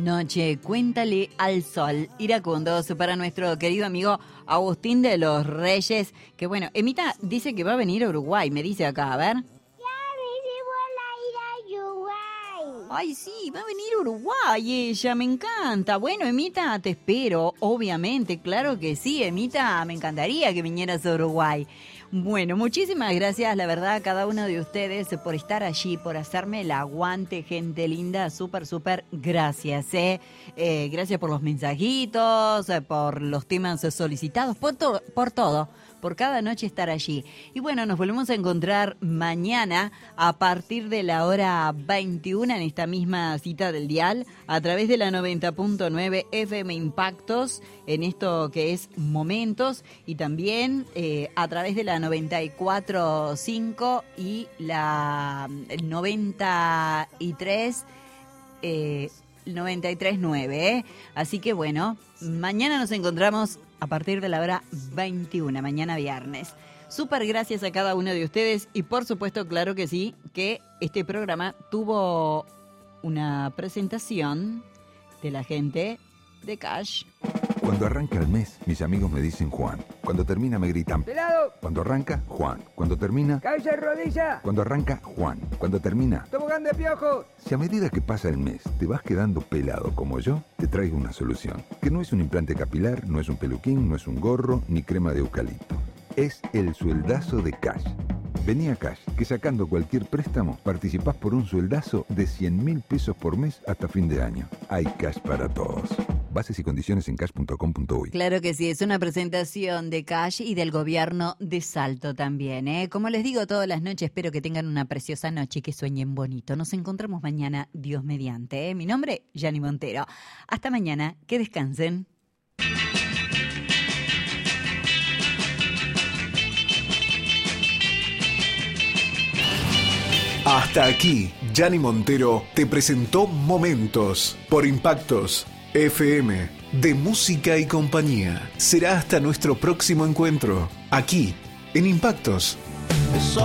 noche, Cuéntale al Sol, iracundos para nuestro querido amigo Agustín de los Reyes, que bueno, Emita dice que va a venir a Uruguay, me dice acá, a ver. Ay, sí, va a venir a Uruguay ella, me encanta. Bueno, Emita, te espero, obviamente, claro que sí, Emita, me encantaría que vinieras a Uruguay. Bueno, muchísimas gracias, la verdad, a cada uno de ustedes por estar allí, por hacerme el aguante, gente linda, súper gracias, gracias por los mensajitos, por los temas solicitados, por todo, por cada noche estar allí. Y bueno, nos volvemos a encontrar mañana a partir de la hora 21 en esta misma cita del dial, a través de la 90.9 FM Impactos, en esto que es Momentos, y también a través de la 94.5 y la 93.9. Así que bueno, mañana nos encontramos a partir de la hora 21, mañana viernes. Súper gracias a cada uno de ustedes y por supuesto, claro que sí, que este programa tuvo una presentación de la gente de Cash. Cuando arranca el mes, mis amigos me dicen Juan. Cuando termina me gritan ¡Pelado! Cuando arranca, Juan. Cuando termina... ¡Cabeza de rodilla! Cuando arranca, Juan. Cuando termina... ¡Tobogán de piojo! Si a medida que pasa el mes te vas quedando pelado como yo, te traigo una solución. Que no es un implante capilar, no es un peluquín, no es un gorro, ni crema de eucalipto. Es el sueldazo de Cash. Vení a Cash, que sacando cualquier préstamo, participás por un sueldazo de 100.000 pesos por mes hasta fin de año. Hay Cash para todos. Bases y condiciones en cash.com.uy. Claro que sí, es una presentación de Cash y del gobierno de Salto también, ¿eh? Como les digo todas las noches, espero que tengan una preciosa noche y que sueñen bonito. Nos encontramos mañana, Dios mediante, ¿eh? Mi nombre, Yani Montero. Hasta mañana, que descansen. Hasta aquí, Yani Montero te presentó Momentos por Impactos FM de música y compañía. Será hasta nuestro próximo encuentro, aquí en Impactos.